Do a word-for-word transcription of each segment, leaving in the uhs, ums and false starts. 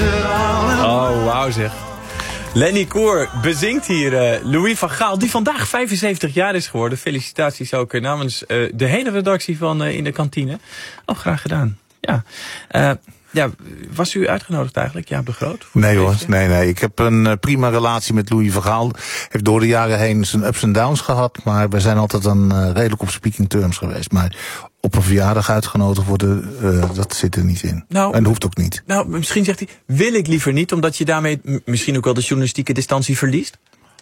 Oh, wauw zeg. Lenny Koer bezingt hier uh, Louis van Gaal, die vandaag vijfenzeventig jaar is geworden. Felicitaties ook namens uh, de hele redactie van uh, In de Kantine. Oh, graag gedaan. Ja. Uh, ja, was u uitgenodigd eigenlijk, Jaap de Groot? Nee hoor, nee, nee. Ik heb een uh, prima relatie met Louis van Gaal. Heeft door de jaren heen zijn ups en downs gehad. Maar we zijn altijd een uh, redelijk op speaking terms geweest. Maar op een verjaardag uitgenodigd worden, uh, dat zit er niet in. Nou, en dat hoeft ook niet. Nou, misschien zegt hij, wil ik liever niet, omdat je daarmee m- misschien ook wel de journalistieke distantie verliest?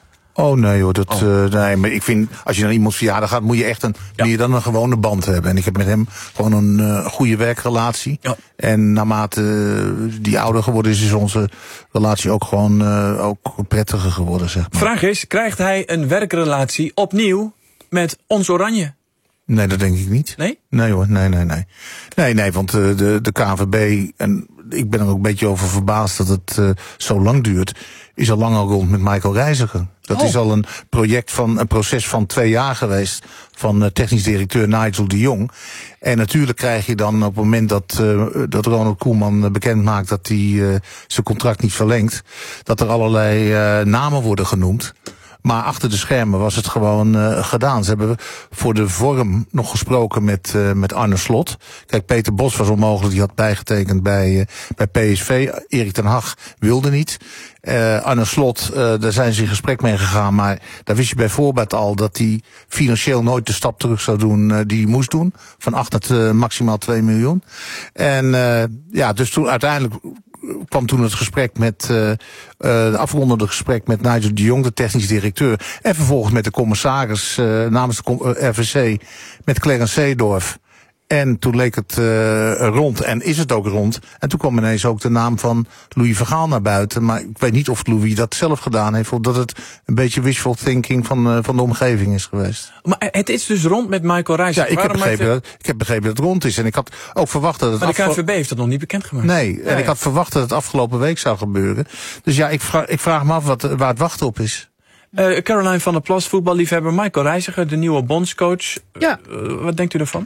Oh nee hoor, dat, oh. Uh, nee, maar ik vind, als je naar iemands verjaardag gaat, moet je echt een, ja. meer dan een gewone band hebben. En ik heb met hem gewoon een uh, goede werkrelatie. Ja. En naarmate uh, die ouder geworden is, is onze relatie ook gewoon uh, ook prettiger geworden, zeg maar. Vraag is, krijgt hij een werkrelatie opnieuw met ons Oranje? Nee, dat denk ik niet. Nee? Nee hoor, nee, nee, nee. Nee, nee, want uh, de, de K N V B, en ik ben er ook een beetje over verbaasd dat het uh, zo lang duurt, is al lang al rond met Michael Reiziger. Dat oh. is al een project van, een proces van twee jaar geweest van uh, technisch directeur Nigel de Jong. En natuurlijk krijg je dan op het moment dat, uh, dat Ronald Koeman bekend maakt dat hij uh, zijn contract niet verlengt, dat er allerlei uh, namen worden genoemd. Maar achter de schermen was het gewoon uh, gedaan. Ze hebben voor de vorm nog gesproken met, uh, met Arne Slot. Kijk, Peter Bos was onmogelijk, die had bijgetekend bij, uh, bij P S V. Erik ten Hag wilde niet. Uh, Arne Slot, uh, daar zijn ze in gesprek mee gegaan, maar daar wist je bij voorbaat al dat hij financieel nooit de stap terug zou doen uh, die hij moest doen. Van acht naar uh, maximaal twee miljoen. En uh, ja, dus toen uiteindelijk kwam toen het gesprek met, uh, uh, de afrondende gesprek met Nigel de Jong, de technisch directeur. En vervolgens met de commissaris uh, namens de com- uh, R V C, met Clarence Seedorf. En toen leek het uh, rond, en is het ook rond. En toen kwam ineens ook de naam van Louis van Gaal naar buiten. Maar ik weet niet of Louis dat zelf gedaan heeft, of dat het een beetje wishful thinking van, uh, van de omgeving is geweest. Maar het is dus rond met Michael Reiziger. Ja, ik heb, begrepen dat, ik heb begrepen dat het rond is. En ik had ook verwacht dat het... Maar de afge- K N V B heeft dat nog niet bekendgemaakt. Nee, ja, en ja. ik had verwacht dat het afgelopen week zou gebeuren. Dus ja, ik vraag, ik vraag me af wat, waar het wachten op is. Uh, Caroline van der Plas, voetballiefhebber, Michael Reiziger, de nieuwe bondscoach. Ja. Uh, wat denkt u daarvan?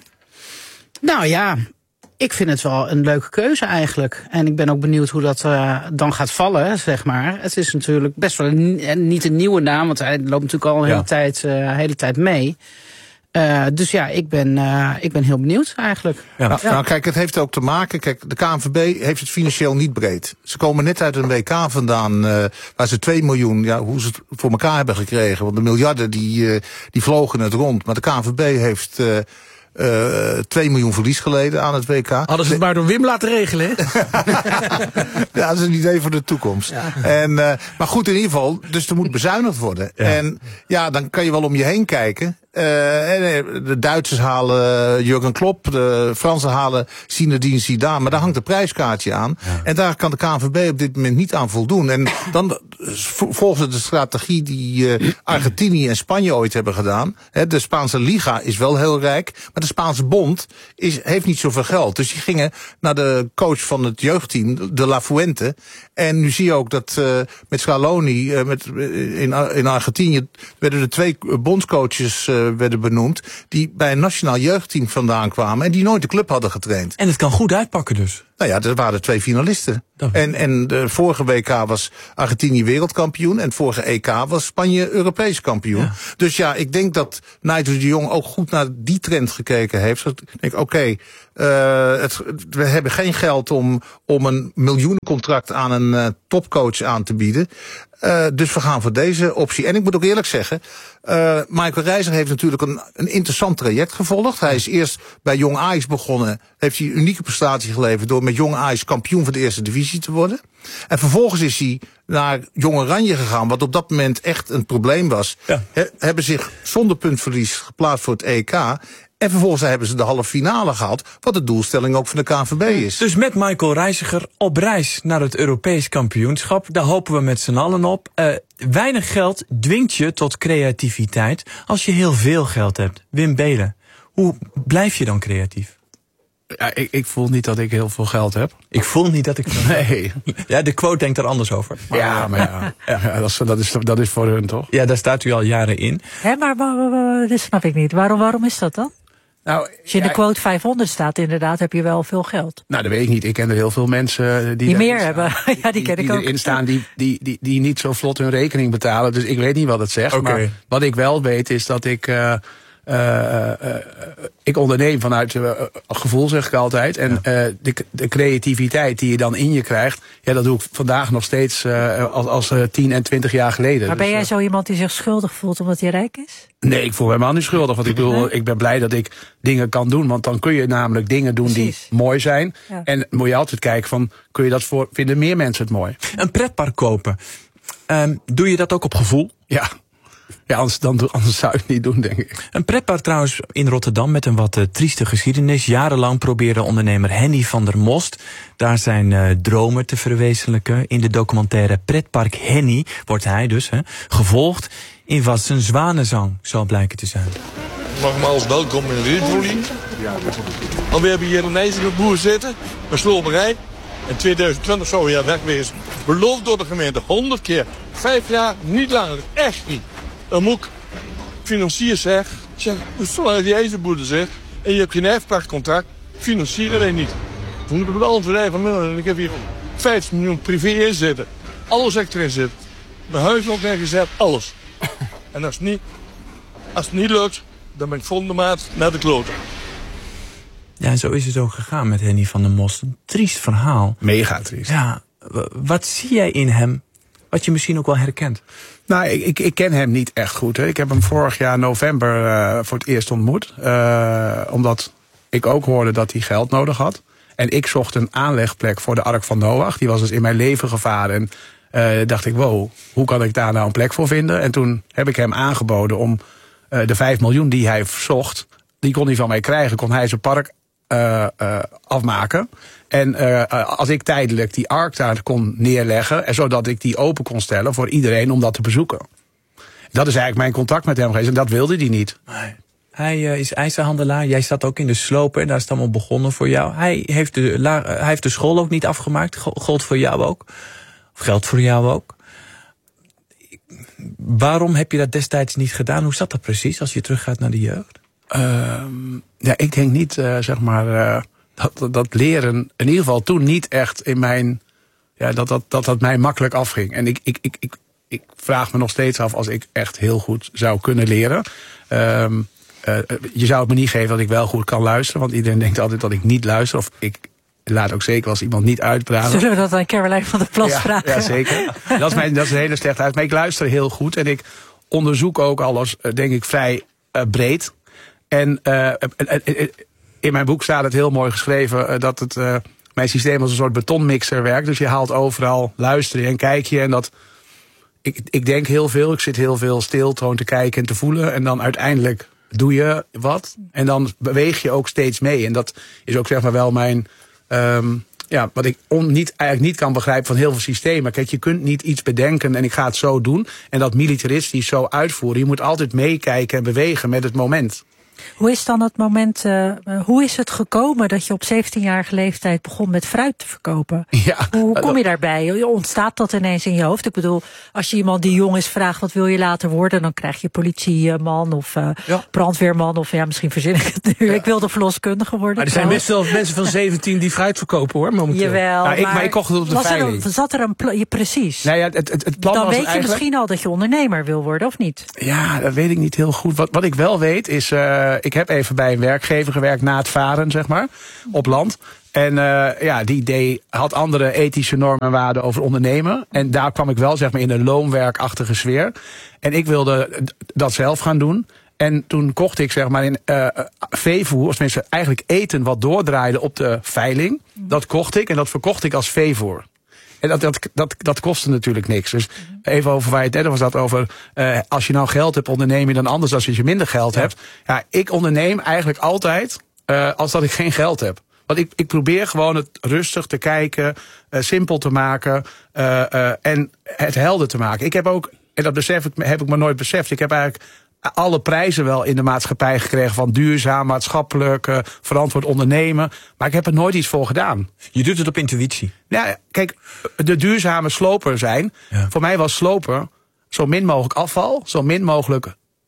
Nou ja, ik vind het wel een leuke keuze eigenlijk. En ik ben ook benieuwd hoe dat uh, dan gaat vallen, zeg maar. Het is natuurlijk best wel een, niet een nieuwe naam, want hij loopt natuurlijk al een hele, ja. tijd, uh, hele tijd mee. Uh, dus ja, ik ben, uh, ik ben heel benieuwd eigenlijk. Ja. Nou, ja. nou kijk, het heeft ook te maken, kijk, de K N V B heeft het financieel niet breed. Ze komen net uit een W K vandaan, uh, waar ze twee miljoen, ja, hoe ze het voor elkaar hebben gekregen. Want de miljarden die, uh, die vlogen het rond. Maar de K N V B heeft uh, Uh, twee miljoen verlies geleden aan het W K. Hadden ze het maar door Wim laten regelen, hè? Ja, dat is een idee voor de toekomst. Ja. En, uh, maar goed, in ieder geval, dus er moet bezuinigd worden. Ja. En ja, dan kan je wel om je heen kijken. Uh, de Duitsers halen Jurgen Klopp, de Fransen halen Zinedine Zidane, maar daar hangt een prijskaartje aan. Ja. En daar kan de K N V B op dit moment niet aan voldoen. En dan volgens de strategie die uh, Argentinië en Spanje ooit hebben gedaan. Hè, de Spaanse Liga is wel heel rijk, maar de Spaanse Bond is, heeft niet zoveel geld. Dus die gingen naar de coach van het jeugdteam, de La Fuente. En nu zie je ook dat uh, met Scaloni, uh, met, uh, in, in Argentinië werden er twee bondscoaches uh, werden benoemd, die bij een nationaal jeugdteam vandaan kwamen en die nooit de club hadden getraind. En het kan goed uitpakken dus. Nou ja, er waren twee finalisten. En, en de vorige W K was Argentinië wereldkampioen en het vorige E K was Spanje Europees kampioen. Ja. Dus ja, ik denk dat Nigel de Jong ook goed naar die trend gekeken heeft. Ik denk, oké, okay, uh, we hebben geen geld om, om een miljoenencontract aan een uh, topcoach aan te bieden. Uh, dus we gaan voor deze optie. En ik moet ook eerlijk zeggen, uh, Michael Reiziger heeft natuurlijk een, een interessant traject gevolgd. Hij is eerst bij Jong Ajax begonnen, heeft hij een unieke prestatie geleverd door met Jong Ajax kampioen van de eerste divisie te worden. En vervolgens is hij naar Jong Oranje gegaan, wat op dat moment echt een probleem was. Ja. He, hebben zich zonder puntverlies geplaatst voor het E K. En vervolgens hebben ze de halve finale gehaald, wat de doelstelling ook van de K N V B is. Dus met Michael Reiziger op reis naar het Europees kampioenschap. Daar hopen we met z'n allen op. Uh, weinig geld dwingt je tot creativiteit als je heel veel geld hebt. Wim Beelen, hoe blijf je dan creatief? Ja, ik, ik voel niet dat ik heel veel geld heb. Ik voel niet dat ik... Nee. Ja, de quote denkt er anders over. Maar ja, maar ja, ja. ja dat, is, dat, is, dat is voor hun, toch? Ja, daar staat u al jaren in. Hé, maar, maar, maar, maar dit snap ik niet. Waarom, waarom is dat dan? Nou, Als je in de ja, quote vijfhonderd staat, inderdaad, heb je wel veel geld. Nou, dat weet ik niet. Ik ken er heel veel mensen die, Die meer erin hebben. staan. Ja, die ken ik ook. Die erin staan, die, die, die, die niet zo vlot hun rekening betalen. Dus ik weet niet wat het zegt. Oké. Maar wat ik wel weet is dat ik... Uh, uh, uh, ik onderneem vanuit uh, gevoel, zeg ik altijd. En ja. uh, de, de creativiteit die je dan in je krijgt... ja, dat doe ik vandaag nog steeds uh, als, als uh, tien en twintig jaar geleden. Maar ben dus, jij uh, zo iemand die zich schuldig voelt omdat hij rijk is? Nee, ik voel me helemaal niet schuldig. Want ik bedoel, ik ben blij dat ik dingen kan doen. Want dan kun je namelijk dingen doen Precies. die mooi zijn. Ja. En moet je altijd kijken van, kun je dat voor, vinden meer mensen het mooi? Een pretpark kopen. Um, doe je dat ook op gevoel? Ja. Ja, anders, dan, anders zou ik het niet doen, denk ik. Een pretpark trouwens in Rotterdam met een wat uh, trieste geschiedenis. Jarenlang probeerde ondernemer Henny van der Most daar zijn uh, dromen te verwezenlijken. In de documentaire Pretpark Henny wordt hij dus hè, gevolgd in wat zijn zwanenzang zal blijken te zijn. Nogmaals welkom in Rietvolie. En we hebben hier een ijzige boer zitten, een sloperij. In tweeduizend twintig zou hij wegwezen. Beloofd door de gemeente honderd keer. Vijf jaar, niet langer, echt niet. Dan moet ik financier zeg, zeg, zolang die ijzerboerder zegt, en je hebt geen afspraakcontract, financieren wij niet. We moeten wel een bedrijf van middelen. En ik heb hier vijftig miljoen privé in zitten. Alles extra in zit. Mijn huis ook neergezet, alles. En als het niet, als het niet lukt, dan ben ik volgende maand naar de kloten. Ja, en zo is het ook gegaan met Henny van der Most. Een triest verhaal. Mega triest. Ja, wat zie jij in hem, wat je misschien ook wel herkent? Nou, ik, ik, ik ken hem niet echt goed. Hè. Ik heb hem vorig jaar november uh, voor het eerst ontmoet. Uh, omdat ik ook hoorde dat hij geld nodig had. En ik zocht een aanlegplek voor de Ark van Noach. Die was dus in mijn leven gevaren. En uh, dacht ik, wow, hoe kan ik daar nou een plek voor vinden? En toen heb ik hem aangeboden om uh, de vijf miljoen die hij zocht, die kon hij van mij krijgen. Kon hij zijn park uh, uh, afmaken. En uh, als ik tijdelijk die Ark daar kon neerleggen, en zodat ik die open kon stellen voor iedereen om dat te bezoeken. Dat is eigenlijk mijn contact met hem geweest en dat wilde hij niet. Nee. Hij uh, is ijzerhandelaar. Jij zat ook in de sloper en daar is het allemaal begonnen voor jou. Hij heeft de, la, uh, hij heeft de school ook niet afgemaakt. Gold voor jou ook. Of geldt voor jou ook. Waarom heb je dat destijds niet gedaan? Hoe zat dat precies als je teruggaat naar de jeugd? Uh, ja, ik denk niet, uh, zeg maar, uh, dat, dat leren in ieder geval toen niet echt in mijn, ja, dat dat, dat, dat mij makkelijk afging. En ik, ik, ik, ik, ik vraag me nog steeds af als ik echt heel goed zou kunnen leren. Uh, uh, je zou het me niet geven dat ik wel goed kan luisteren, want iedereen denkt altijd dat ik niet luister. Of ik laat ook zeker als iemand niet uitpraten. Zullen we dat aan Caroline van der Plas ja, vragen? Ja, zeker. Dat is, mijn, dat is een hele slechte uit. Maar ik luister heel goed en ik onderzoek ook alles, denk ik, vrij uh, breed. En uh, in mijn boek staat het heel mooi geschreven uh, dat het, uh, mijn systeem als een soort betonmixer werkt. Dus je haalt overal luisteren en kijk je. En dat, ik, ik denk heel veel, ik zit heel veel stil gewoon te kijken en te voelen. En dan uiteindelijk doe je wat. En dan beweeg je ook steeds mee. En dat is ook zeg maar wel mijn, um, ja, wat ik on, niet, eigenlijk niet kan begrijpen van heel veel systemen. Kijk, je kunt niet iets bedenken en ik ga het zo doen. En dat militaristisch zo uitvoeren. Je moet altijd meekijken en bewegen met het moment. Hoe is dan het moment, uh, hoe is het gekomen dat je op zeventienjarige leeftijd begon met fruit te verkopen? Ja, hoe kom je daarbij? Ontstaat dat ineens in je hoofd? Ik bedoel, als je iemand die jong is vraagt wat wil je later worden, dan krijg je politieman of uh, ja. brandweerman of ja, misschien verzin ik het nu. Ja. Ik wilde verloskundige worden. Maar er zijn best wel mensen van zeventien die fruit verkopen hoor, momenteel. Jawel, nou, ik, maar, maar ik kocht het op de veiling. Er, zat er een plan, ja, precies. Nou ja, het, het, het plan dan was weet je eigenlijk misschien al dat je ondernemer wil worden, of niet? Ja, dat weet ik niet heel goed. Wat, wat ik wel weet is, uh, ik heb even bij een werkgever gewerkt na het varen, zeg maar, op land. En uh, ja, die idee had andere ethische normen en waarden over ondernemen. En daar kwam ik wel zeg maar in een loonwerkachtige sfeer. En ik wilde dat zelf gaan doen. En toen kocht ik zeg maar in uh, veevoer, of tenminste eigenlijk eten wat doordraaide op de veiling. Dat kocht ik en dat verkocht ik als veevoer. En dat, dat, dat, dat kostte natuurlijk niks. Dus even over waar je het net was dat over, uh, als je nou geld hebt, onderneem je dan anders dan als je minder geld ja. hebt. Ja, ik onderneem eigenlijk altijd uh, als dat ik geen geld heb. Want ik, ik probeer gewoon het rustig te kijken, uh, simpel te maken uh, uh, en het helder te maken. Ik heb ook, en dat besef ik, heb ik me nooit beseft, ik heb eigenlijk alle prijzen wel in de maatschappij gekregen van duurzaam, maatschappelijk, uh, verantwoord ondernemen. Maar ik heb er nooit iets voor gedaan. Je doet het op intuïtie. Ja, kijk, de duurzame sloper zijn. Ja. Voor mij was slopen zo min mogelijk afval, zo min mogelijk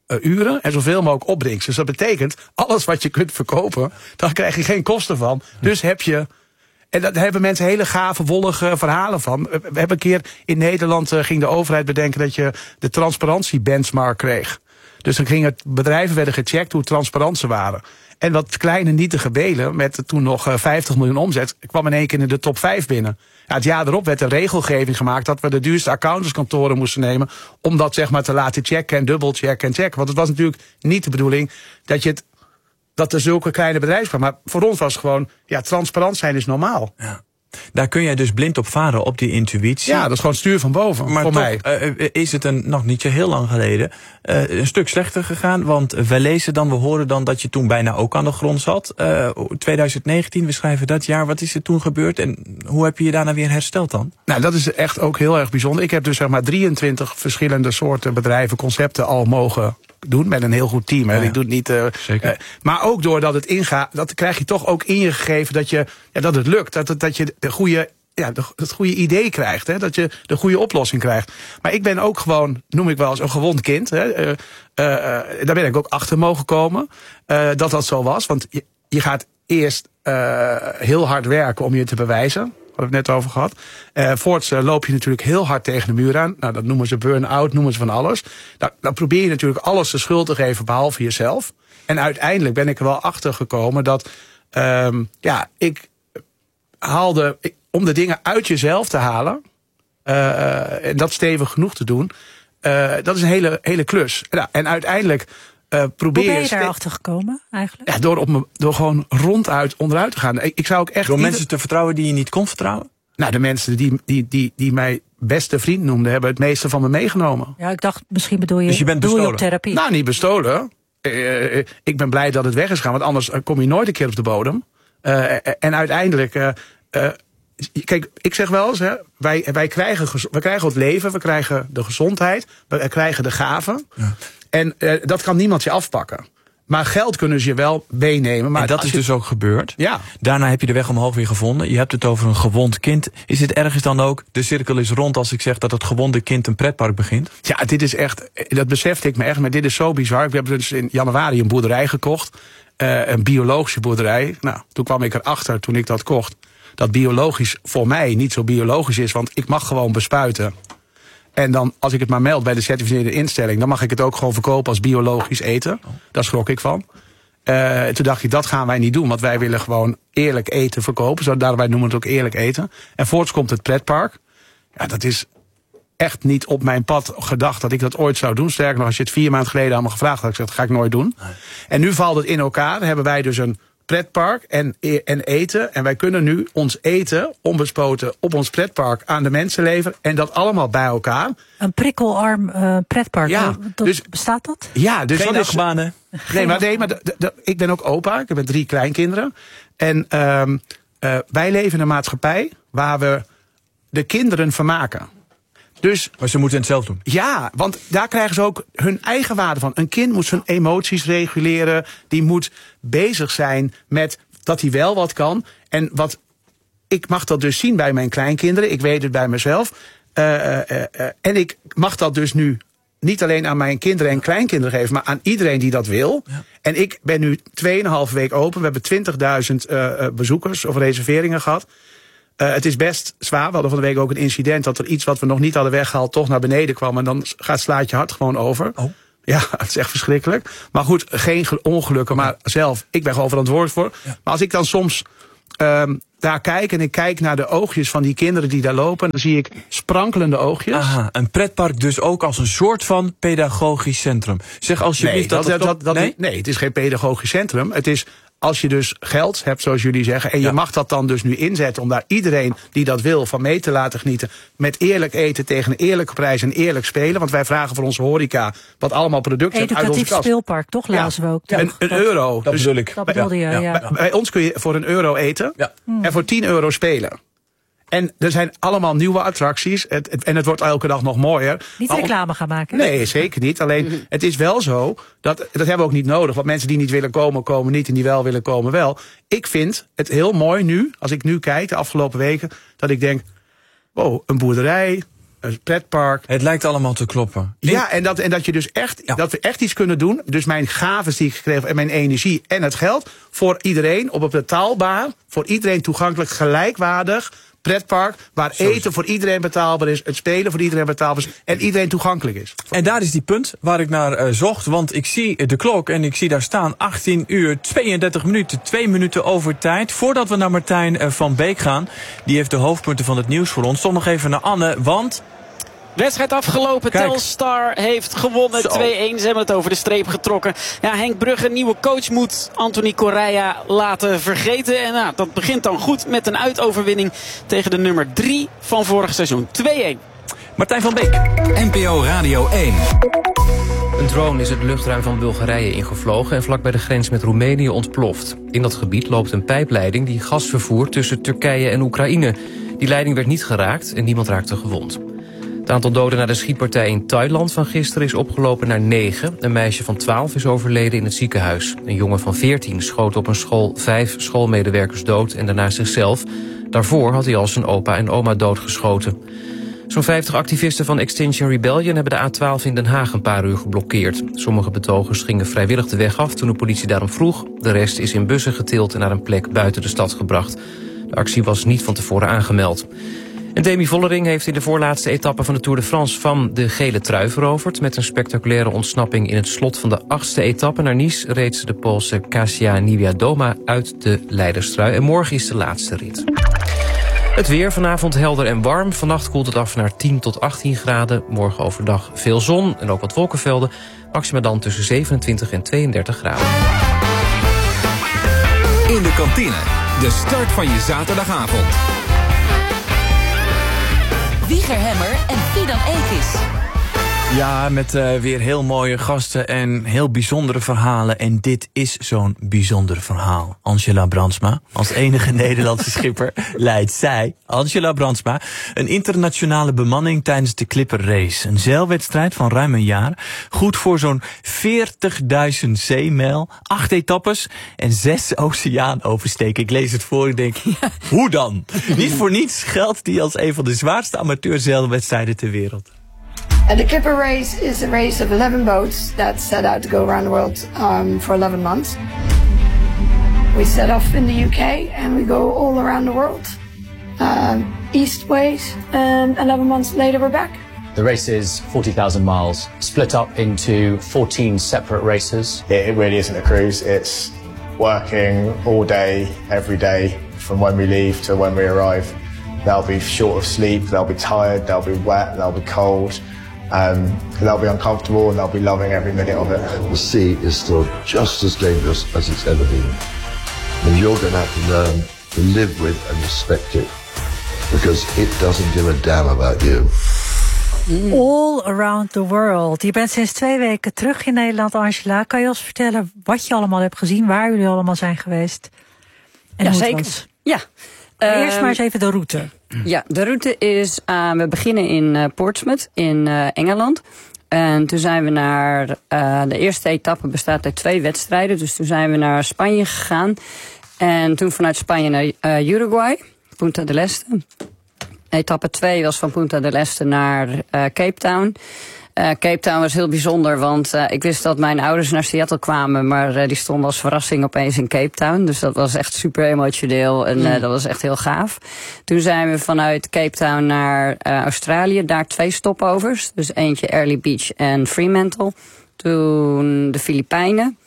uh, uren en zoveel mogelijk opbrengst. Dus dat betekent, alles wat je kunt verkopen, daar krijg je geen kosten van. Dus heb je... En daar hebben mensen hele gave, wollige verhalen van. We hebben een keer in Nederland, uh, ging de overheid bedenken dat je de transparantie-benchmark kreeg. Dus dan gingen bedrijven werden gecheckt hoe transparant ze waren. En dat kleine nietige Belen, met toen nog vijftig miljoen omzet, kwam in één keer in de top vijf binnen. Ja, het jaar erop werd een regelgeving gemaakt dat we de duurste accountantskantoren moesten nemen om dat zeg maar te laten checken en dubbelchecken en checken. Want het was natuurlijk niet de bedoeling dat je het, dat er zulke kleine bedrijven kwamen. Maar voor ons was het gewoon, ja, transparant zijn is normaal. Ja. Daar kun jij dus blind op varen, op die intuïtie. Ja, dat is gewoon stuur van boven, maar voor toch, mij. Uh, is het een, nog niet zo heel lang geleden uh, een stuk slechter gegaan. Want we lezen dan, we horen dan dat je toen bijna ook aan de grond zat. Uh, twintig negentien, we schrijven dat jaar. Wat is er toen gebeurd en hoe heb je je daarna weer hersteld dan? Nou, dat is echt ook heel erg bijzonder. Ik heb dus zeg maar drieëntwintig verschillende soorten bedrijven, concepten al mogen doen met een heel goed team. Hè. Ja, ja. Ik doe het niet. Uh, Zeker. Uh, maar ook doordat het ingaat, dat krijg je toch ook in je gegeven dat je, ja, dat het lukt, dat het, dat je de goede, ja, de, het goede idee krijgt, hè, dat je de goede oplossing krijgt. Maar ik ben ook gewoon, noem ik wel eens een gewond kind. Hè. Uh, uh, uh, daar ben ik ook achter mogen komen uh, dat dat zo was, want je, je gaat eerst uh, heel hard werken om je te bewijzen. We hebben het net over gehad. Uh, voorts uh, loop je natuurlijk heel hard tegen de muur aan. Nou, dat noemen ze burn-out, noemen ze van alles. Nou, dan probeer je natuurlijk alles de schuld te geven, behalve jezelf. En uiteindelijk ben ik er wel achter gekomen dat, um, ja, ik haalde, ik, om de dingen uit jezelf te halen, uh, en dat stevig genoeg te doen, uh, dat is een hele, hele klus. Nou, en uiteindelijk Uh, probeer Hoe ben je ste- daarachter gekomen eigenlijk? Ja, door, op me, door gewoon ronduit onderuit te gaan. Ik, ik zou ook echt door ieder... mensen te vertrouwen die je niet kon vertrouwen? Nou, de mensen die, die, die, die mij beste vriend noemden, hebben het meeste van me meegenomen. Ja, ik dacht, misschien bedoel je, dus je bent doe je bestolen? op therapie? Nou, niet bestolen. Uh, ik ben blij dat het weg is gegaan, want anders kom je nooit een keer op de bodem. Uh, en uiteindelijk, uh, uh, kijk, ik zeg wel eens, hè, wij, wij, krijgen, we krijgen het leven, we krijgen de gezondheid, we krijgen de gaven. Ja. En uh, dat kan niemand je afpakken. Maar geld kunnen ze je wel meenemen. Maar en dat is je... dus ook gebeurd. Ja. Daarna heb je de weg omhoog weer gevonden. Je hebt het over een gewond kind. Is het ergens dan ook, de cirkel is rond als ik zeg dat het gewonde kind een pretpark begint? Ja, dit is echt, dat besefte ik me echt. Maar dit is zo bizar. Ik heb dus in januari een boerderij gekocht. Uh, een biologische boerderij. Nou, toen kwam ik erachter toen ik dat kocht. Dat biologisch voor mij niet zo biologisch is. Want ik mag gewoon bespuiten. En dan, als ik het maar meld bij de certificeerde instelling, dan mag ik het ook gewoon verkopen als biologisch eten. Daar schrok ik van. Uh, toen dacht ik, dat gaan wij niet doen. Want wij willen gewoon eerlijk eten verkopen. Zo, daarbij noemen we het ook eerlijk eten. En voorts komt het pretpark. Ja, dat is echt niet op mijn pad gedacht dat ik dat ooit zou doen. Sterker nog, als je het vier maanden geleden allemaal gevraagd had, ik zeg, dat ga ik nooit doen. Nee. En nu valt het in elkaar. Dan hebben wij dus een pretpark en, en eten. En wij kunnen nu ons eten onbespoten op ons pretpark aan de mensen leveren. En dat allemaal bij elkaar. Een prikkelarm uh, pretpark. Ja, dat, dus, bestaat dat? Ja, dus geen achtbanen. Nee, maar, nee, maar de, de, de, ik ben ook opa. Ik heb drie kleinkinderen. En um, uh, wij leven in een maatschappij waar we de kinderen vermaken. Dus, maar ze moeten het zelf doen. Ja, want daar krijgen ze ook hun eigen waarde van. Een kind moet zijn emoties reguleren. Die moet bezig zijn met dat hij wel wat kan. En wat ik mag dat dus zien bij mijn kleinkinderen. Ik weet het bij mezelf. Uh, uh, uh, en ik mag dat dus nu niet alleen aan mijn kinderen en kleinkinderen geven, maar aan iedereen die dat wil. Ja. En ik ben nu tweeënhalve week open. We hebben twintigduizend uh, bezoekers of reserveringen gehad. Uh, het is best zwaar. We hadden van de week ook een incident dat er iets wat we nog niet hadden weggehaald toch naar beneden kwam. En dan gaat slaat je hart gewoon over. Oh. Ja, het is echt verschrikkelijk. Maar goed, geen ongelukken, maar zelf, ik ben gewoon verantwoordelijk voor. Ja. Maar als ik dan soms um, daar kijk en ik kijk naar de oogjes van die kinderen die daar lopen, dan zie ik sprankelende oogjes. Aha, een pretpark dus ook als een soort van pedagogisch centrum. Zeg alsjeblieft nee, dat, dat, dat, dat, dat nee? nee, het is geen pedagogisch centrum. Het is, als je dus geld hebt, zoals jullie zeggen, en je ja. mag dat dan dus nu inzetten om daar iedereen die dat wil van mee te laten genieten, met eerlijk eten tegen een eerlijke prijs en eerlijk spelen. Want wij vragen voor onze horeca wat allemaal producten uit onze kast. Educatief speelpark, toch? Lazen ja. we ook. Ja, een, een euro. Dat dus, bedoel ik. Dat bedoelde je, ja. ja. Bij, bij ons kun je voor een euro eten ja. en voor tien euro spelen. En er zijn allemaal nieuwe attracties. Het, het, en het wordt elke dag nog mooier. Niet maar reclame gaan maken. Nee, zeker niet. Alleen, het is wel zo, dat, dat hebben we ook niet nodig. Want mensen die niet willen komen, komen niet. En die wel willen komen, wel. Ik vind het heel mooi nu, als ik nu kijk, de afgelopen weken, dat ik denk, wow, een boerderij, een pretpark. Het lijkt allemaal te kloppen. Ja, en dat, en dat je dus echt, ja. dat we echt iets kunnen doen. Dus mijn gaves die ik gekregen heb en mijn energie en het geld voor iedereen op een betaalbaar, voor iedereen toegankelijk, gelijkwaardig pretpark, waar Zo eten voor iedereen betaalbaar is, het spelen voor iedereen betaalbaar is en iedereen toegankelijk is. En daar is die punt waar ik naar uh, zocht, want ik zie de klok en ik zie daar staan achttien uur tweeëndertig minuten, twee minuten over tijd. Voordat we naar Martijn uh, van Beek gaan, die heeft de hoofdpunten van het nieuws voor ons. Toch nog even naar Anne, want wedstrijd afgelopen. Kijk. Telstar heeft gewonnen. Zo. twee-een. Ze hebben het over de streep getrokken. Ja, Henk Brugge, nieuwe coach, moet Anthony Correia laten vergeten. En nou, dat begint dan goed met een uitoverwinning tegen de nummer drie van vorig seizoen. twee-een. Martijn van Beek. N P O Radio één. Een drone is het luchtruim van Bulgarije ingevlogen en vlak bij de grens met Roemenië ontploft. In dat gebied loopt een pijpleiding die gas vervoert tussen Turkije en Oekraïne. Die leiding werd niet geraakt en niemand raakte gewond. Het aantal doden na de schietpartij in Thailand van gisteren is opgelopen naar negen. Een meisje van twaalf is overleden in het ziekenhuis. Een jongen van veertien schoot op een school vijf schoolmedewerkers dood en daarna zichzelf. Daarvoor had hij al zijn opa en oma doodgeschoten. Zo'n vijftig activisten van Extinction Rebellion hebben de A twaalf in Den Haag een paar uur geblokkeerd. Sommige betogers gingen vrijwillig de weg af toen de politie daarom vroeg. De rest is in bussen getild en naar een plek buiten de stad gebracht. De actie was niet van tevoren aangemeld. En Demi Vollering heeft in de voorlaatste etappe van de Tour de France van de gele trui veroverd. Met een spectaculaire ontsnapping in het slot van de achtste etappe naar Nice reed ze de Poolse Kasia Niewiadoma uit de leiderstrui. En morgen is de laatste rit. Het weer vanavond helder en warm. Vannacht koelt het af naar tien tot achttien graden. Morgen overdag veel zon en ook wat wolkenvelden. Maxima dan tussen zevenentwintig en tweeëndertig graden. In de kantine. De start van je zaterdagavond. Wieger Hemmer en Fidan Ekis. Ja, met uh, weer heel mooie gasten en heel bijzondere verhalen. En dit is zo'n bijzonder verhaal. Angela Brandsma, als enige Nederlandse schipper, leidt zij, Angela Brandsma, een internationale bemanning tijdens de Clipper Race. Een zeilwedstrijd van ruim een jaar. Goed voor zo'n veertigduizend zeemijl, acht etappes en zes oceaanoversteken. Ik lees het voor, ik denk, ja. Hoe dan? Niet voor niets geldt die als een van de zwaarste amateurzeilwedstrijden ter wereld. Uh, the Clipper Race is a race of eleven boats that set out to go around the world um, for eleven months. We set off in the U K and we go all around the world, uh, east ways, and eleven months later we're back. The race is forty thousand miles, split up into fourteen separate races. It, it really isn't a cruise, it's working all day, every day, from when we leave to when we arrive. They'll be short of sleep, they'll be tired, they'll be wet, they'll be cold. Um, they'll be uncomfortable and they'll be loving every minute of it. The sea is still just as dangerous as it's ever been. And you're going to have to learn to live with and respect it. Because it doesn't give a damn about you. All around the world. Je bent sinds twee weken terug in Nederland, Angela. Kan je ons vertellen wat je allemaal hebt gezien, waar jullie allemaal zijn geweest? En ja, hoe het zeker. was? Ja. Eerst maar eens even de route. Ja, de route is, uh, we beginnen in uh, Portsmouth in uh, Engeland. En toen zijn we naar, uh, de eerste etappe bestaat uit twee wedstrijden. Dus toen zijn we naar Spanje gegaan. En toen vanuit Spanje naar uh, Uruguay, Punta del Este. Etappe twee was van Punta del Este naar uh, Cape Town. Uh, Cape Town was heel bijzonder, want uh, ik wist dat mijn ouders naar Seattle kwamen, maar uh, die stonden als verrassing opeens in Cape Town. Dus dat was echt super emotioneel en uh, mm. dat was echt heel gaaf. Toen zijn we vanuit Cape Town naar uh, Australië, daar twee stopovers. Dus eentje Airlie Beach en Fremantle. Toen de Filipijnen,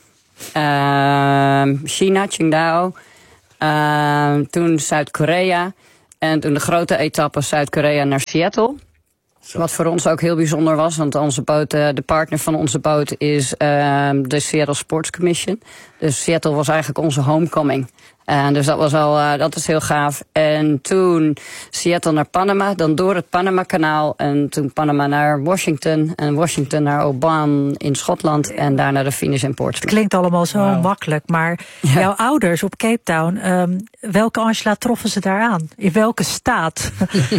uh, China, Qingdao. Uh, toen Zuid-Korea en toen de grote etappe Zuid-Korea naar Seattle. Wat voor ons ook heel bijzonder was, want onze boot, de partner van onze boot is uh, de Seattle Sports Commission. Dus Seattle was eigenlijk onze homecoming. En dus dat was al, uh, dat is heel gaaf. En toen Seattle naar Panama, dan door het Panama-kanaal. En toen Panama naar Washington. En Washington naar Oban in Schotland. En daarna de finish in Portsmouth. Het klinkt allemaal zo wow. makkelijk. Maar ja. jouw ouders op Cape Town, um, welke Angela troffen ze daar aan? In welke staat?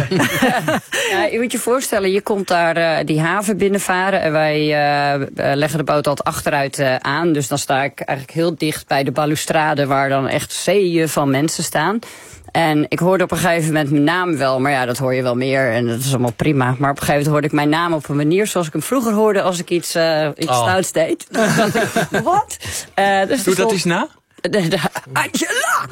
Ja, je moet je voorstellen, je komt daar uh, die haven binnenvaren. En wij uh, leggen de boot altijd achteruit uh, aan. Dus dan sta ik eigenlijk heel dicht bij de balustrade waar dan echt zee rijen van mensen staan. En ik hoorde op een gegeven moment mijn naam wel, maar ja, dat hoor je wel meer en dat is allemaal prima. Maar op een gegeven moment hoorde ik mijn naam op een manier zoals ik hem vroeger hoorde als ik iets, uh, iets oh. stouts deed. Wat? Uh, dus Doe dat eens na. De, de, Angela!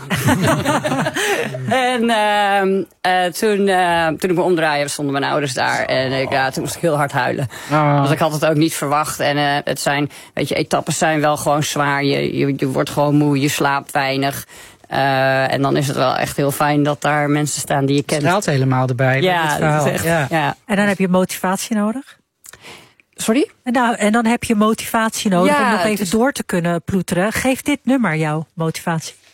en uh, uh, toen, uh, toen ik me omdraaide, stonden mijn ouders daar. En ik, uh, toen moest ik heel hard huilen. Oh. Want ik had het ook niet verwacht. En uh, het zijn, weet je, etappes zijn wel gewoon zwaar. Je, je, je wordt gewoon moe, je slaapt weinig. Uh, en dan is het wel echt heel fijn dat daar mensen staan die je kent. Het straalt helemaal erbij. Ja, het verhaal. Echt, ja. ja. En dan heb je motivatie nodig? Sorry? En, nou, en dan heb je motivatie nodig ja, om nog even is... door te kunnen ploeteren. Geeft dit nummer jou motivatie?